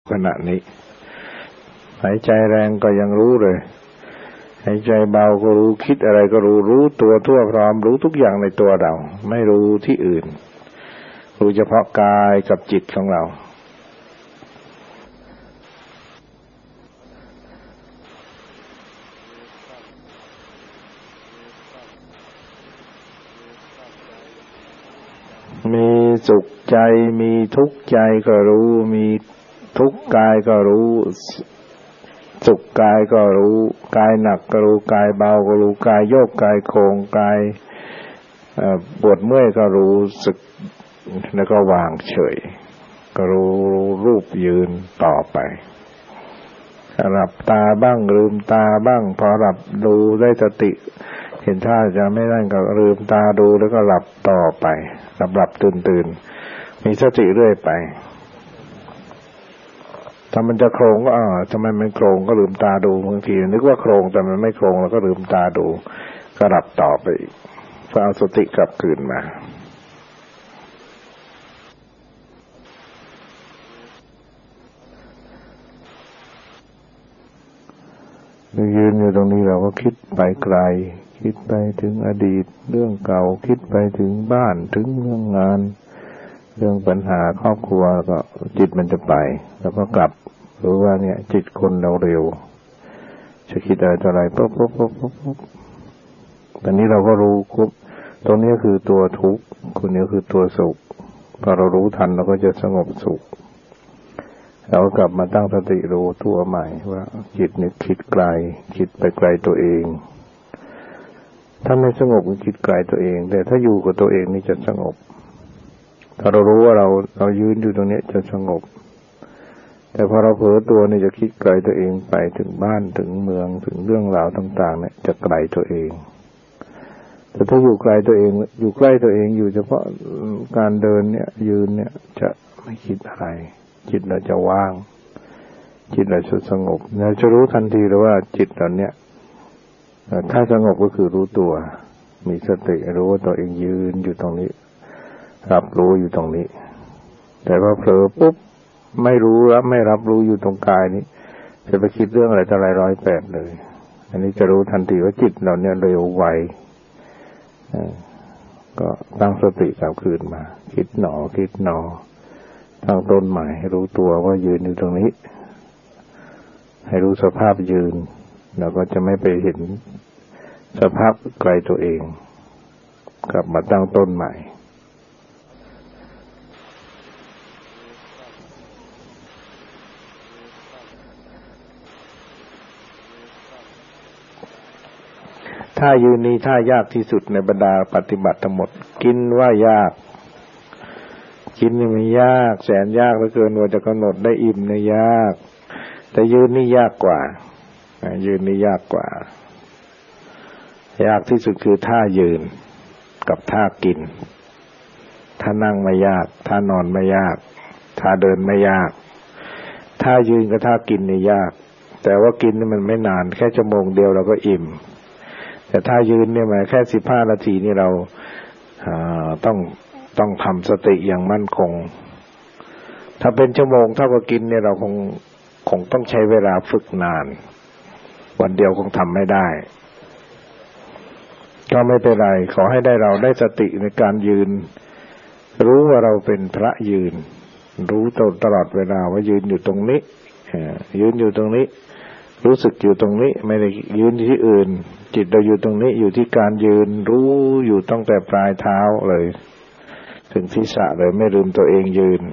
ขณะนี้หายใจแรงก็ยังรู้เลยหายใจเบาก็รู้คิดอะไรก็รู้ตัวทั่วพร้อมรู้ทุกอย่างในตัวเราไม่รู้ที่อื่นรู้เฉพาะกายกับจิตของเรามีสุขใจมีทุกข์ใจก็รู้มีทุกข์กายก็รู้สุขกายก็รู้กายหนักก็รู้กายเบาก็รู้กายโยกกายโครงกายปวดเมื่อยก็รู้สึกแล้วก็วางเฉยก็รู้รูปยืนต่อไปหลับตาบ้างลืมตาบ้างพอหลับดูได้สติเห็นท่าจะไม่ได้ก็ลืมตาดูแล้วก็หลับต่อไปหลับตื่นมีสติเรื่อยไปถ้ามันจะโครงก็ทำไมมันโครงก็ลืมตาดูบางทีนึกว่าโครงแต่มันไม่โครงแล้วก็ลืมตาดูก็หลับต่อไปก็เอาสติกลับคืนมายืนอยู่ตรงนี้เราก็คิดไปไกลคิดไปถึงอดีตเรื่องเก่าคิดไปถึงบ้านถึงเรื่องงานเรื่องปัญหาครอบครัวก็จิตมันจะไปแล้วก็กลับรู้ว่าเนี่ยจิตคนเราเร็วจะคิดอะไรต่ออะไรปุ๊บตอนนี้เราก็รู้ปุ๊บตรงนี้คือตัวทุกข์คนนี้คือตัวสุขพอเรารู้ทันเราก็จะสงบสุขเราก็กลับมาตั้งสติรู้ตัวใหม่ว่าจิตนี่คิดไกลคิดไปไกลตัวเองถ้าไม่สงบก็คิดไกลตัวเองแต่ถ้าอยู่กับตัวเองนี่จะสงบถ้าเรารู้ว่าเรายืนอยู่ตรงนี้จะสงบแต่พอเราเผลอตัวนี่จะคิดไกลตัวเองไปถึงบ้านถึงเมืองถึงเรื่องราวต่างๆเนี่ยจะไกลตัวเองแต่ถ้าอยู่ไกลตัวเองอยู่ใกล้ตัวเองอยู่เฉพาะการเดินเนี่ยยืนเนี่ยจะไม่คิดอะไรจิตเราจะว่างจิตเราจะสงบเราจะรู้ทันทีเลยว่าจิตเราเนี่ยถ้าสงบก็คือรู้ตัวมีสติรู้ว่าตัวเองยืนอยู่ตรงนี้รับรู้อยู่ตรงนี้แต่พอเผลอปุ๊บไม่รู้ไม่รับรู้อยู่ตรงกายนี้จะไปคิดเรื่องอะไรต่ออะไร108เลยอันนี้จะรู้ทันทีว่าจิตเราเนี่ยเร็วไวก็ตั้งสติกลับคืนมาคิดหนอตั้งต้นใหม่ให้รู้ตัวว่ายืนอยู่ตรงนี้ให้รู้สภาพยืนแล้วก็จะไม่ไปเห็นสภาพไกลตัวเองกลับมาตั้งต้นใหม่ท่ายืนนี้ท่ายากที่สุดในบรรดาปฏิบัติทั้งหมดกินว่ายากกินนี่มันยากแสนยากเหลือเกินว่าจะกำหนดได้อิ่มเนี่ยยากแต่ยืนนี่ยากกว่ายืนนี่ยากกว่ายากที่สุดคือท่ายืนกับท่ากินท่านั่งไม่ยากท่านอนไม่ยากท่าเดินไม่ยากท่ายืนกับท่ากินนี่ยากแต่ว่ากินนี่มันไม่นานแค่ชั่วโมงเดียวเราก็อิ่มแต่ท่ายืนเนี่ยแค่15 นาทีนี่เราต้องทำสติอย่างมั่นคงถ้าเป็นชั่วโมงเท่ากับกินเนี่ยเราคงต้องใช้เวลาฝึกนานวันเดียวคงทำไม่ได้ก็ไม่เป็นไรขอให้เราได้สติในการยืนรู้ว่าเราเป็นพระยืนรู้ตลอดเวลาว่ายืนอยู่ตรงนี้ยืนอยู่ตรงนี้รู้สึกอยู่ตรงนี้ไม่ได้ยืนที่อื่นจิตเราอยู่ตรงนี้อยู่ที่การยืนรู้อยู่ตั้งแต่ปลายเท้าเลยถึงศีรษะเลยไม่ลืมตัวเองยืน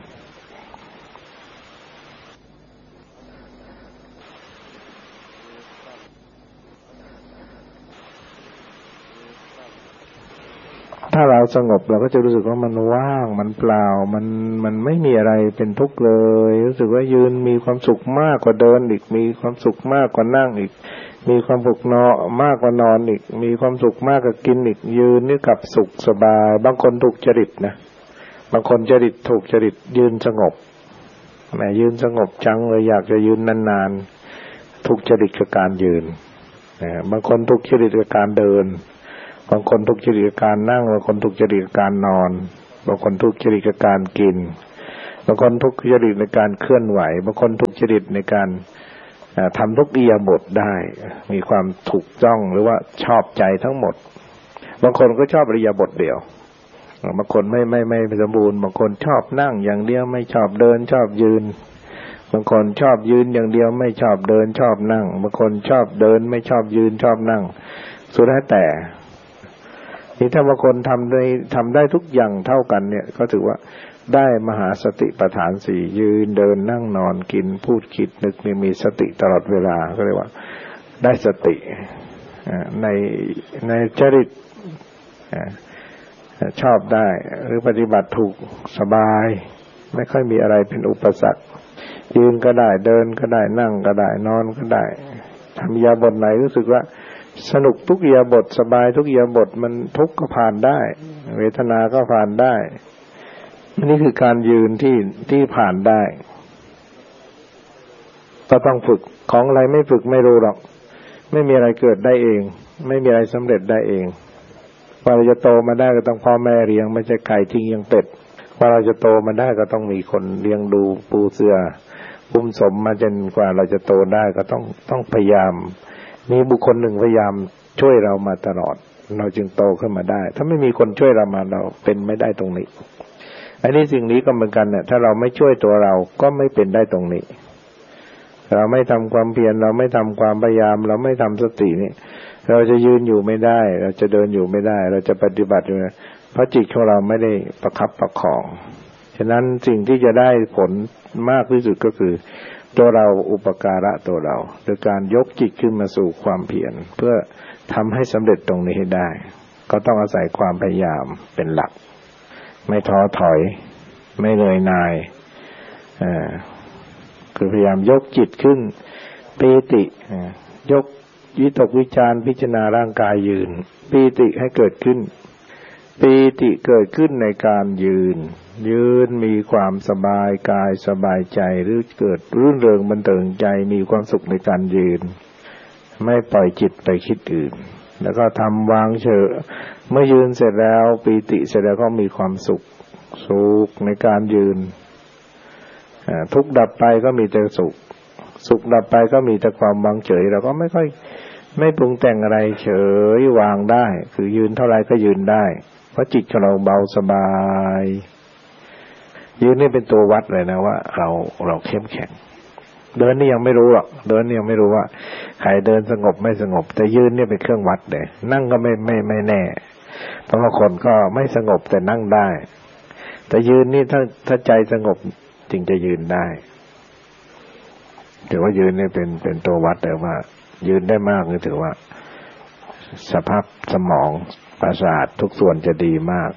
ถ้าเราสงบเราก็จะรู้สึกว่ามันว่างมันเปล่ามันไม่มีอะไรเป็นทุกข์เลยรู้สึกว่ายืนมีความสุขมากกว่าเดินอีกมีความสุขมากกว่านั่งอีกมีความสุขมากกว่านอนอีกมีความสุขมากกว่ากินอีกยืนนี่กับสุขสบายบางคนถูกจริตนะบางคนถูกจริตยืนสงบแหมยืนสงบจังเลยอยากจะยืนนานๆถูกจริตกับการยืนบางคนถูกจริตกับการเดินบางคนถูกจริตกับการนั่งบางคนถูกจริตกับการนอนบางคนถูกจริตกับการกินบางคนทุกข์จริตในการเคลื่อนไหวบางคนทุกข์จริตในการทำทุกอิริยาบถได้มีความถูกต้องหรือว่าชอบใจทั้งหมดบางคนก็ชอบอิริยาบถเดียวบางคนไม่สมบูรณ์บางคนชอบนั่งอย่างเดียวไม่ชอบเดินชอบยืนบางคนชอบยืนอย่างเดียวไม่ชอบเดินชอบนั่งบางคนชอบเดินไม่ชอบยืนชอบนั่งสุดแท้แต่นี่ถ้าบางคนทำได้ทุกอย่างเท่ากันเนี่ยก็ถือว่าได้มหาสติปัฏฐานสี่ยืนเดินนั่งนอนกินพูดคิดนึกมีสติตลอดเวลาก็เรียกว่าได้สติในจริตชอบได้หรือปฏิบัติถูกสบายไม่ค่อยมีอะไรเป็นอุปสรรคยืนก็ได้เดินก็ได้นั่งก็ได้นอนก็ได้ทำอิริยาบถไหนรู้สึกว่าสนุกทุกอิริยาบถสบายทุกอิริยาบถมันทุกข์ก็ผ่านได้เวทนาก็ผ่านได้นี่คือการยืนที่ผ่านได้ก็ต้องฝึกของอะไรไม่ฝึกไม่รู้หรอกไม่มีอะไรเกิดได้เองไม่มีอะไรสำเร็จได้เองกว่าเราจะโตมาได้ก็ต้องพ่อแม่เลี้ยงไม่ใช่ไก่ทิ้งยังเป็ดกว่าเราจะโตมาได้ก็ต้องมีคนเลี้ยงดูปูเสือคุ้มสมมาจนกว่าเราจะโตได้ก็ต้องพยายามมีบุคคลหนึ่งพยายามช่วยเรามาตลอดเราจึงโตขึ้นมาได้ถ้าไม่มีคนช่วยเรามาเราเป็นไม่ได้ตรงนี้อันนี้สิ่งนี้ก็เหมือนกันเนี่ยถ้าเราไม่ช่วยตัวเราก็ไม่เป็นได้ตรงนี้เราไม่ทำความเพียรเราไม่ทำความพยายามเราไม่ทำสตินี่เราจะยืนอยู่ไม่ได้เราจะเดินอยู่ไม่ได้เราจะปฏิบัติอยู่เพราะจิตของเราไม่ได้ประคับประคองฉะนั้นสิ่งที่จะได้ผลมากที่สุดก็คือตัวเราอุปการะตัวเราโดยการยกจิตขึ้นมาสู่ความเพียรเพื่อทำให้สำเร็จตรงนี้ให้ได้ก็ต้องอาศัยความพยายามเป็นหลักไม่ท้อถอยไม่เหนื่อยหน่ายคือพยายามยกจิตขึ้นปีติยกวิตกวิจารพิจารณาร่างกายยืนปีติให้เกิดขึ้นปีติเกิดขึ้นในการยืนมีความสบายกายสบายใจหรือเกิดรื่นเริงบันเทิงใจมีความสุขในการยืนไม่ปล่อยจิตไปคิดอื่นแล้วก็ทำวางเฉยเมื่อยืนเสร็จแล้วปีติเสร็จแล้วก็มีความสุขในการยืนทุกข์ดับไปก็มีแต่สุขดับไปก็มีแต่ความวางเฉยเราก็ไม่ปรุงแต่งอะไรเฉยวางได้คือยืนเท่าไรก็ยืนได้เพราะจิตของเราเบาสบายยืนนี่เป็นตัววัดเลยนะว่าเราเข้มแข็งเดินนี่ยังไม่รู้หรอกเดินนี่ยังไม่รู้ว่าใครเดินสงบไม่สงบแต่ยืนนี่เป็นเครื่องวัดเลยนั่งก็ไม่แน่เพราะบางคนก็ไม่สงบแต่นั่งได้แต่ยืนนี่ถ้าใจสงบจึงจะยืนได้ถือว่ายืนนี่เป็นตัววัดแต่ว่ายืนได้มากนี่ถือว่าสภาพสมองประสาททุกส่วนจะดีมาก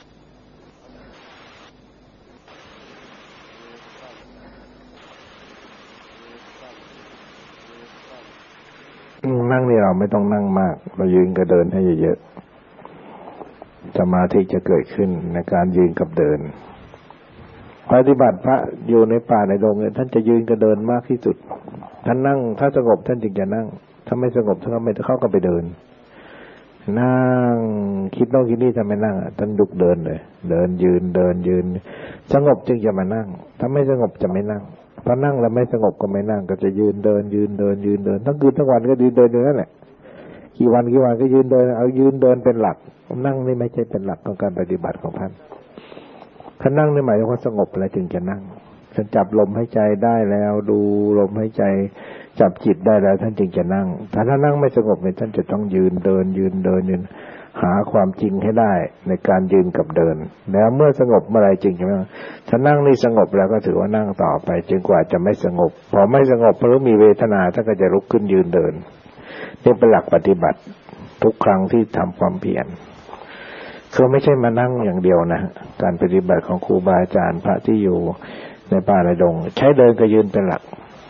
นั่งนี่เราไม่ต้องนั่งมากเรายืนกับเดินให้เยอะๆสมาธิจะเกิดขึ้นในการยืนกับเดินปฏิบัติพระอยู่ในป่าในดงเนี่ยท่านจะยืนกับเดินมากที่สุดท่านนั่งถ้าสงบท่านจึงจะนั่งถ้าไม่สงบท่านก็ไม่เข้าก็ไปเดินนั่งคิดโน่นคิดนี่ทำไมนั่งท่านดุกเดินเลยเดินยืนสงบจึงจะมานั่งถ้าไม่สงบจะไม่นั่งพอนั่งแล้วไม่สงบก็ไม่นั่งก็จะยืนเดินทั้งคืนทั้งวันก็ยืนเดินอยู่นั่นแหละกี่วันก็ยืนเดินเอายืนเดินเป็นหลักนั่งนี่ไม่ใช่เป็นหลักของการปฏิบัติของท่านถ้านั่งนี่หมายถึงว่าสงบแล้วจึงจะนั่งท่านจับลมหายใจได้แล้วดูลมหายใจจับจิตได้แล้วท่านจึงจะนั่งถ้านั่งไม่สงบเนี่ยท่านจะต้องยืนเดินหาความจริงให้ได้ในการยืนกับเดินแล้วเมื่อสงบเมื่อไรจริงใช่ไหมถ้านั่งนี่สงบแล้วก็ถือว่านั่งต่อไปจนกว่าจะไม่สงบพอไม่สงบเพราะมีเวทนาท่านก็จะลุกขึ้นยืนเดินนี่เป็นหลักปฏิบัติทุกครั้งที่ทำความเพียรคือไม่ใช่มานั่งอย่างเดียวนะการปฏิบัติของครูบาอาจารย์พระที่อยู่ในป่าในดงใช้เดินกับยืนเป็นหลัก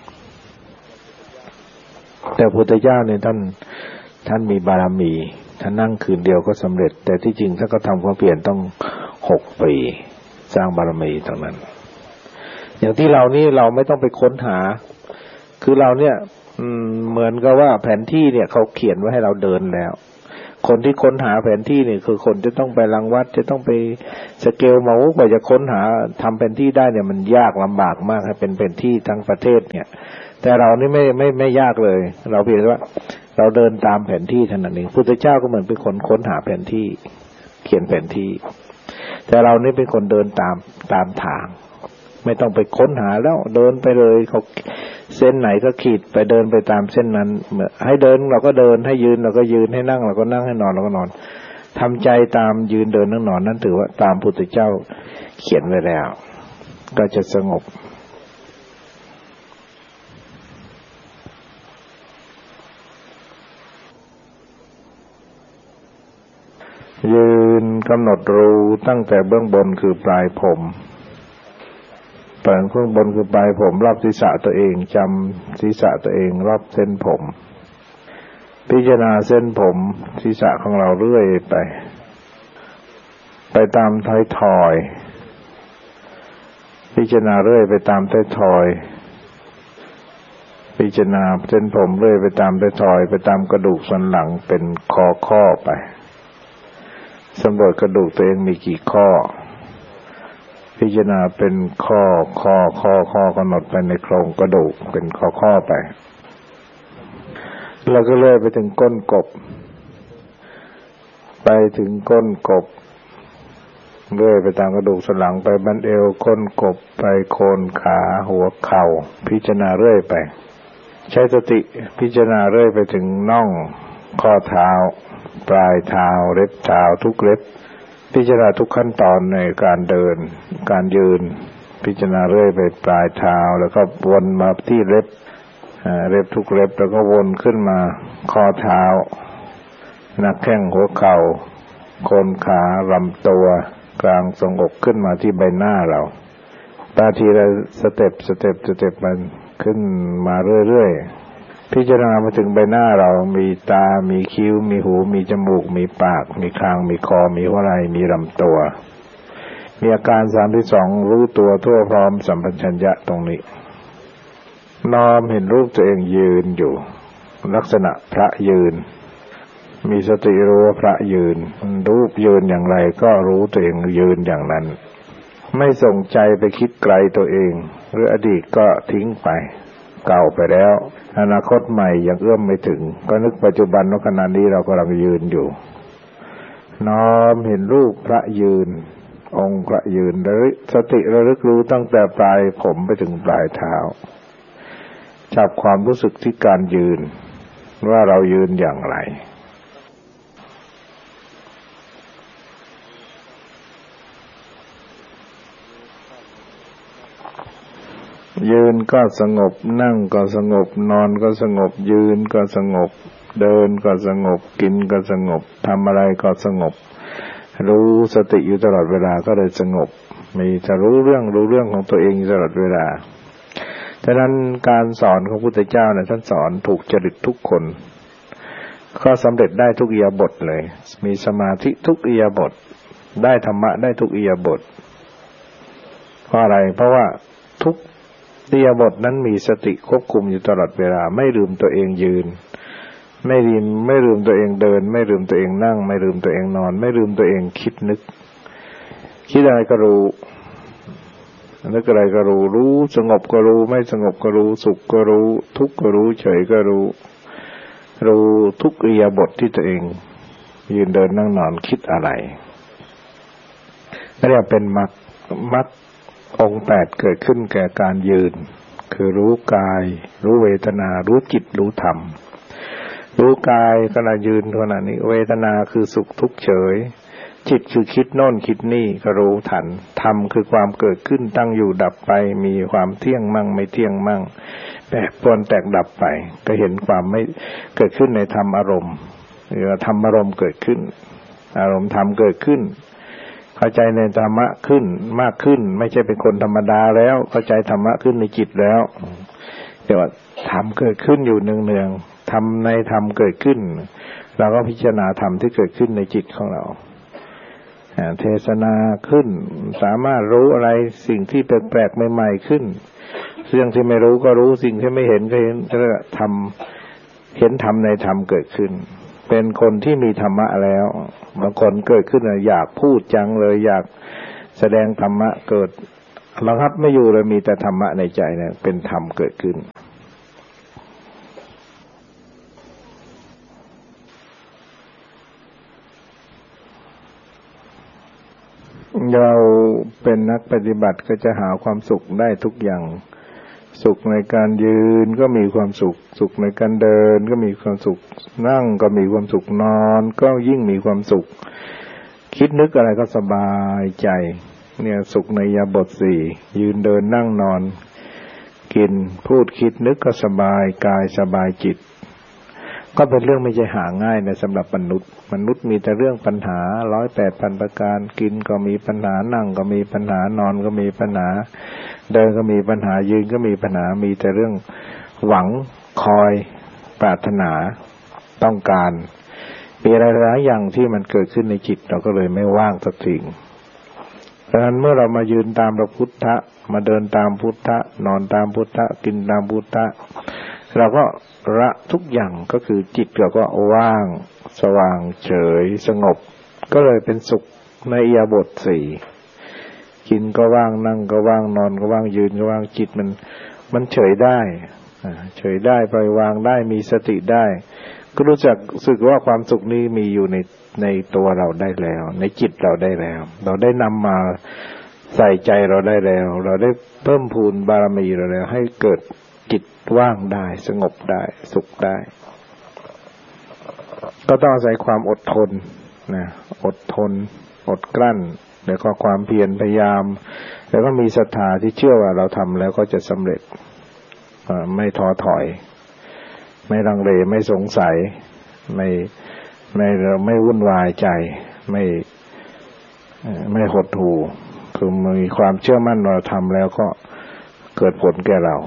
แต่พุทธเจ้าเนี่ยท่านมีบารมีท่านนั่งคืนเดียวก็สำเร็จแต่ที่จริงท่านก็ทำความเพียรต้อง6 ปีสร้างบารมีตรงนั้นอย่างที่เรานี่เราไม่ต้องไปค้นหาคือเราเนี่ยเหมือนกับว่าแผนที่เนี่ยเขาเขียนไว้ให้เราเดินแล้วคนที่ค้นหาแผนที่เนี่ยคือคนจะต้องไปรังวัดจะต้องไปสเกลมากว่าจะค้นหาทำแผนที่ได้เนี่ยมันยากลำบากมากครับเป็นแผนที่ทั้งประเทศเนี่ยแต่เรานี่ไม่ยากเลยเราเพียงว่าเราเดินตามแผนที่เท่านั้นเองพุทธเจ้าก็เหมือนเป็นคนค้นหาแผนที่เขียนแผนที่แต่เรานี่เป็นคนเดินตามทางไม่ต้องไปค้นหาแล้วเดินไปเลยเขาเส้นไหนก็ขีดไปเดินไปตามเส้นนั้นให้เดินเราก็เดินให้ยืนเราก็ยืนให้นั่งเราก็นั่งให้นอนเราก็นอนทำใจตามยืนเดินนั่งนอนนั้นถือว่าตามพุทธเจ้าเขียนไว้แล้วก็จะสงบยืนกำหนดรู้ตั้งแต่เบื้องบนคือปลายผมเบื้องบนคือปลายผมรอบศีรษะตัวเองจำศีรษะตัวเองรอบเส้นผมพิจารณาเส้นผมศีรษะของเราเรื่อยไปตามท้ายทอยพิจารณาเรื่อยไปตามท้ายทอยพิจารณาเส้นผมเรื่อยไปตามท้ายทอยไปตามกระดูกสันหลังเป็นข้อไปสำรวจกระดูกตัวเองมีกี่ข้อพิจารณาเป็นข้อกำหนดไปในโครงกระดูกเป็นข้อไปแล้วก็เลื่อยไปถึงก้นกบไปถึงก้นกบเลื่อยไปตามกระดูกสันหลังไปบั้นเอวก้นกบไปโคนขาหัวเข่าพิจารณาเรื่อยไปใช้สติพิจารณาเรื่อยไปถึงน่องข้อเท้าปลายเท้าเล็บเท้าทุกเล็บพิจารณาทุกขั้นตอนในการเดินการยืนพิจารณาเรื่อยไปปลายเท้าแล้วก็วนมาที่เล็บทุกเล็บแล้วก็วนขึ้นมาข้อเท้าหน้าแข้งหัวเข่าโคนขาลำตัวกลางทรวงอกขึ้นมาที่ใบหน้าเราตาทีละสเต็ปมันขึ้นมาเรื่อยๆพิจารณามาถึงใบหน้าเรามีตามีคิ้วมีหูมีจมูกมีปากมีคางมีคอมีหัวไหล่มีลำตัวมีอาการ32รู้ตัวทั่วพร้อมสัมปชัญญะตรงนี้น้อมเห็นรูปตัวเองยืนอยู่ลักษณะพระยืนมีสติรู้ว่าพระยืนรูปยืนอย่างไรก็รู้ตัวเองยืนอย่างนั้นไม่ส่งใจไปคิดไกลตัวเองหรืออดีตก็ทิ้งไปเก่าไปแล้วอนาคตใหม่ยังเอื้อมไม่ถึงก็นึกปัจจุบันว่าขณะนี้เรากำลังยืนอยู่น้อมเห็นรูปพระยืนองค์พระยืนแล้วสติระลึกรู้ตั้งแต่ปลายผมไปถึงปลายเท้าจับความรู้สึกที่การยืนว่าเรายืนอย่างไรยืนก็สงบนั่งก็สงบนอนก็สงบยืนก็สงบเดินก็สงบกินก็สงบทำอะไรก็สงบรู้สติอยู่ตลอดเวลาก็เลยสงบมีจะรู้เรื่องของตัวเองตลอดเวลาฉะนั้นการสอนของพระพุทธเจ้าเนี่ยท่านสอนถูกจริตทุกคนก็สำเร็จได้ทุกอิริยาบถเลยมีสมาธิทุกอิริยาบถได้ธรรมะได้ทุกอิริยาบถเพราะอะไรเพราะว่าทุกอิริยาบถนั้นมีสติควบคุมอยู่ตลอดเวลาไม่ลืมตัวเองยืนไม่ลืมตัวเองเดินไม่ลืมตัวเองนั่งไม่ลืมตัวเองนอนไม่ลืมตัวเองคิดนึกคิดอะไรก็รู้นึกอะไรก็รู้สงบก็รู้ไม่สงบก็รู้สุขก็รู้ทุกข์ก็รู้เฉยก็รู้ทุกอิริยาบถที่ตัวเองยืนเดินนั่งนอนคิดอะไรนั่นเรียกเป็นมรรคองค์8เกิดขึ้นแก่การยืนคือรู้กายรู้เวทนารู้จิตรู้ธรรมรู้กายขณะยืนขณะนี้เวทนาคือสุขทุกข์เฉยจิตคือคิดโน่นคิดนี่ก็รู้ทันธรรมคือความเกิดขึ้นตั้งอยู่ดับไปมีความเที่ยงมั่งไม่เที่ยงมั่งแปรปรวนแตกดับไปก็เห็นความไม่เกิดขึ้นในธรรมอารมณ์หรือธรรมอารมณ์เกิดขึ้นอารมณ์ธรรมเกิดขึ้นเข้าใจในธรรมะขึ้นมากขึ้นไม่ใช่เป็นคนธรรมดาแล้วเข้าใจธรรมะขึ้นในจิตแล้วแต่ว่าธรรมเกิดขึ้นอยู่เนืองๆธรรมในธรรมเกิดขึ้นเราก็พิจารณาธรรมที่เกิดขึ้นในจิตของเราเทศนาขึ้นสามารถรู้อะไรสิ่งที่แปลกๆใหม่ๆขึ้นเรื่องที่ไม่รู้ก็รู้สิ่งที่ไม่เห็นก็เห็นก็ทำเห็นธรรมในธรรมเกิดขึ้นเป็นคนที่มีธรรมะแล้วบางคนเกิดขึ้นอยากพูดจังเลยอยากแสดงธรรมะเกิดระงับไม่อยู่เลยมีแต่ธรรมะในใจเนี่ยเป็นธรรมเกิดขึ้นเราเป็นนักปฏิบัติก็จะหาความสุขได้ทุกอย่างสุขในการยืนก็มีความสุขสุขในการเดินก็มีความสุขนั่งก็มีความสุขนอนก็ยิ่งมีความสุขคิดนึกอะไรก็สบายใจเนี่ยสุขในอิริยาบถสี่ยืนเดินนั่งนอนกินพูดคิดนึกก็สบายกายสบายจิตก็เป็นเรื่องไม่ใช่หาง่ายนะสำหรับมนุษย์มีแต่เรื่องปัญหา108,000 ประการกินก็มีปัญหานั่งก็มีปัญหานอนก็มีปัญหาเดินก็มีปัญหายืนก็มีปัญหามีแต่เรื่องหวังคอยปรารถนาต้องการมีอะไรหลายอย่างที่มันเกิดขึ้นในจิตเราก็เลยไม่ว่างสักสิ่งเพราะฉะนั้นเมื่อเรามายืนตามพระพุทธะมาเดินตามพุทธะนอนตามพุทธะกินตามพุทธะเราก็ละทุกอย่างก็คือจิตเราก็ว่างสว่างเฉยสงบก็เลยเป็นสุขในอิริยาบถสี่กินก็ว่างนั่งก็ว่างนอนก็ว่างยืนก็ว่างจิตมันเฉยได้เฉยได้ปล่อยวางได้มีสติได้ก็รู้จักสึกว่าความสุขนี้มีอยู่ในตัวเราได้แล้วในจิตเราได้แล้วเราได้นำมาใส่ใจเราได้แล้วเราได้เพิ่มพูนบารมีเราแล้วให้เกิดจิตว่างได้สงบได้สุขได้ก็ต้องอาศัยความอดทนนะอดทนอดกลั้นแล้วก็ความเพียรพยายามแล้วก็มีศรัทธาที่เชื่อว่าเราทำแล้วก็จะสำเร็จไม่ท้อถอยไม่ลังเลไม่สงสัยไม่วุ่นวายใจไม่หดหู่คือมีความเชื่อมั่นเราทำแล้วก็เกิดผลแก่เรา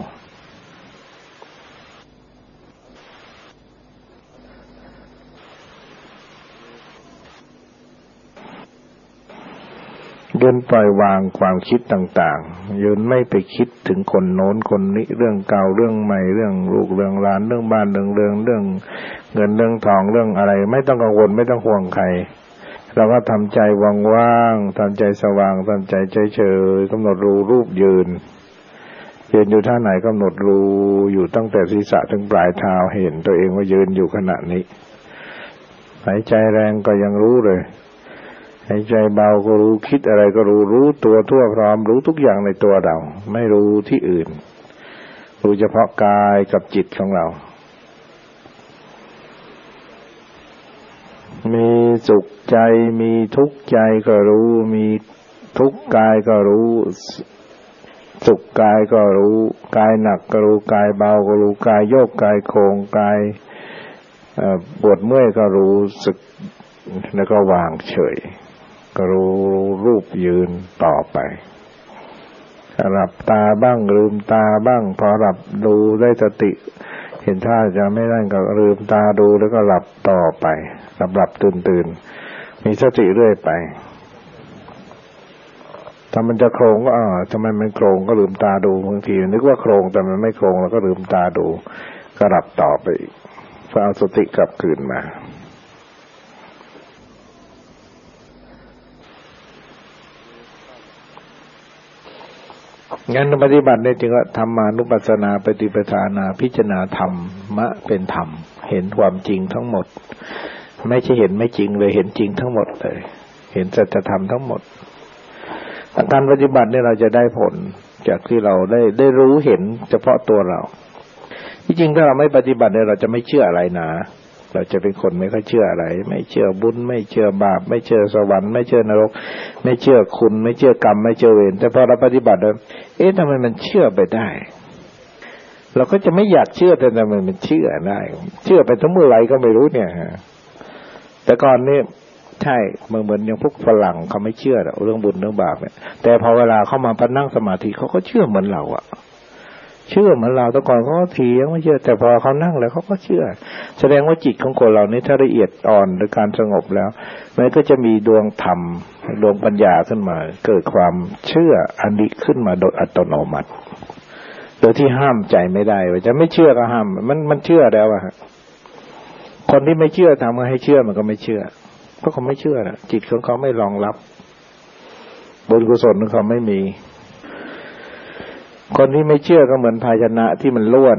ยืนปล่อยวางความคิดต่างๆยืนไม่ไปคิดถึงคนโน้นคนนี้เรื่องเก่าเรื่องใหม่เรื่องลูกเรื่องหลานเรื่องบ้านเรื่องเงินเรื่องทองเรื่องอะไรไม่ต้องกังวลไม่ต้องห่วงใครเราก็ทำใจว่างๆทำใจสว่างทำใจเฉยๆกำหนดรู้รูปยืนอยู่ท่าไหนกำหนดรู้อยู่ตั้งแต่ศีรษะถึงปลายเท้าเห็นตัวเองว่ายืนอยู่ขณะนี้หายใจแรงก็ยังรู้เลยหายใจเบาก็รู้คิดอะไรก็รู้ตัวทั่วพร้อมรู้ทุกอย่างในตัวเราไม่รู้ที่อื่นรู้เฉพาะกายกับจิตของเรามีสุขใจมีทุกข์ใจก็รู้มีทุกข์กายก็รู้สุขกายก็รู้กายหนักก็รู้กายเบาก็รู้กายโยกกายโครงกายปวดเมื่อยก็รู้สึกแล้วก็วางเฉยก็รู้รูปยืนต่อไปหลับตาบ้างลืมตาบ้างพอหลับดูได้สติเห็นท่าจะไม่ได้ก็ลืมตาดูแล้วก็หลับต่อไปหลับตื่นมีสติเรื่อยไปถ้ามันจะโครงก็ทำไมมันโครงก็ลืมตาดูบางทีนึกว่าโครงแต่มันไม่โครงแล้วก็ลืมตาดูก็หลับต่อไปเพื่อเอาสติกลับคืนมางั้นปฏิบัติได้จึงว่าธรรมานุปัสสนาปฏิปทานาพิจารณาธรรมะเป็นธรรมเห็นความจริงทั้งหมดไม่ใช่เห็นไม่จริงเลยเห็นจริงทั้งหมดเลยเห็นสัจธรรมทั้งหมดการปฏิบัติเนี่ยเราจะได้ผลจากที่เราได้รู้เห็นเฉพาะตัวเราที่จริงถ้าเราไม่ปฏิบัติเนี่ยเราจะไม่เชื่ออะไรนะเราจะเป็นคนไม่ค่อยเชื่ออะไรไม่เชื่อบุญไม่เชื่อบาปไม่เชื่อสวรรค์ไม่เชื่อนรกไม่เชื่อคุณไม่เชื่อกรรมไม่เชื่อเวรแต่พอเราปฏิบัติแล้วทำไมมันเชื่อไปได้เราก็จะไม่อยากเชื่อแต่ทำไมมันเชื่อได้เชื่อไปทั้งเมื่อไหร่ก็ไม่รู้เนี่ยแต่ก่อนนี่ใช่เหมือนอย่างพวกฝรั่งเขาไม่เชื่อเรื่องบุญเรื่องบาปเนี่ยแต่พอเวลาเข้ามาพักนั่งสมาธิเขาก็เชื่อเหมือนเราเชื่อเหมือนเราแต่ก่อนเขาก็เถียงไม่เชื่อแต่พอเขานั่งแล้วเขาก็เชื่อแสดงว่าจิตของคนเรานี่ถ้าละเอียดอ่อนโดยการสงบแล้วมันก็จะมีดวงธรรมดวงปัญญาขึ้นมาเกิดความเชื่ออันนี้ขึ้นมาโดยอัตโนมัติโดยที่ห้ามใจไม่ได้ว่าจะไม่เชื่อก็ห้ามมันเชื่อแล้วคนที่ไม่เชื่อทำให้เชื่อมันก็ไม่เชื่อเพราะเขาไม่เชื่อนะจิตของเขาไม่รองรับบุญกุศลของเขาไม่มีคนที่ไม่เชื่อก็เหมือนภาชนะที่มันล้วน